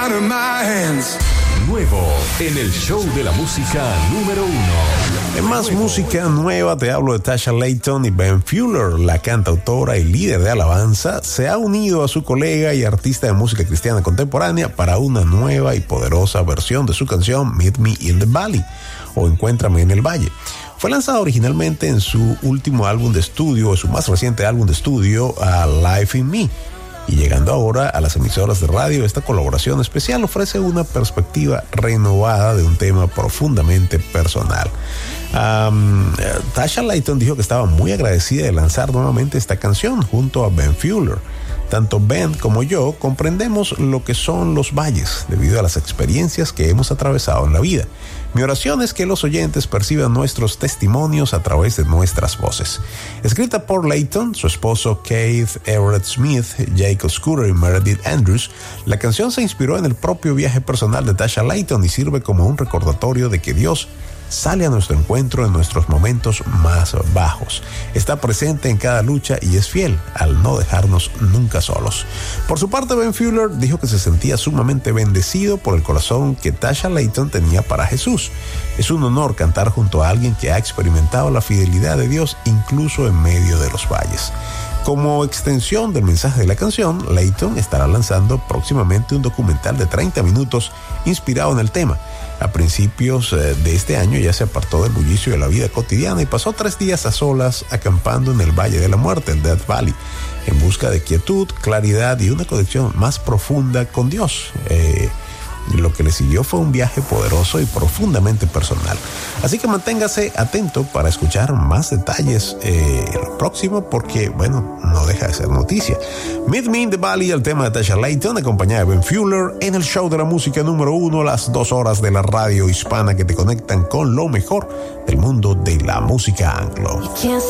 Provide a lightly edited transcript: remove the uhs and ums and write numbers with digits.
out of my hands. Nuevo en el show de la música número 1. En más música nueva te hablo de Tasha Layton y Ben Fuller. La cantautora y líder de alabanza se ha unido a su colega y artista de música cristiana contemporánea para una nueva y poderosa versión de su canción Meet Me in the Valley o Encuéntrame en el Valle. Fue lanzada originalmente en su último álbum de estudio, su más reciente álbum de estudio, Life in Me. Y llegando ahora a las emisoras de radio, esta colaboración especial ofrece una perspectiva renovada de un tema profundamente personal. Tasha Layton dijo que estaba muy agradecida de lanzar nuevamente esta canción junto a Ben Fuller. Tanto Ben como yo comprendemos lo que son los valles debido a las experiencias que hemos atravesado en la vida. Mi oración es que los oyentes perciban nuestros testimonios a través de nuestras voces. Escrita por Layton, su esposo Keith Everett Smith, Jacob Scooter y Meredith Andrews, la canción se inspiró en el propio viaje personal de Tasha Layton y sirve como un recordatorio de que Dios sale a nuestro encuentro en nuestros momentos más bajos. Está presente en cada lucha y es fiel al no dejarnos nunca solos. Por su parte, Ben Fuller dijo que se sentía sumamente bendecido por el corazón que Tasha Layton tenía para Jesús. Es un honor cantar junto a alguien que ha experimentado la fidelidad de Dios incluso en medio de los valles. Como extensión del mensaje de la canción, Layton estará lanzando próximamente un documental de 30 minutos inspirado en el tema. A principios de este año ya se apartó del bullicio de la vida cotidiana y pasó 3 días a solas acampando en el Valle de la Muerte, el Death Valley, en busca de quietud, claridad y una conexión más profunda con Dios. Lo que le siguió fue un viaje poderoso y profundamente personal. Así que manténgase atento para escuchar más detalles en lo próximo porque, bueno, no deja de ser noticia. Meet Me in the Valley, el tema de Tasha Layton, acompañada de Ben Fuller en el show de la música número 1, las 2 horas de la radio hispana que te conectan con lo mejor del mundo de la música anglo.